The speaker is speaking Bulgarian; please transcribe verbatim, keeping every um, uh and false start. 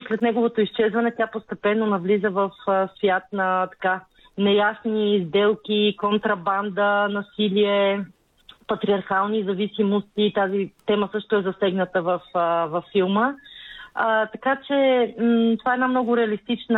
след неговото изчезване тя постепенно навлиза в а, свят на така неясни сделки, контрабанда, насилие, патриархални зависимости. Тази тема също е засегната в, а, във филма. А, така че м- това е една много реалистична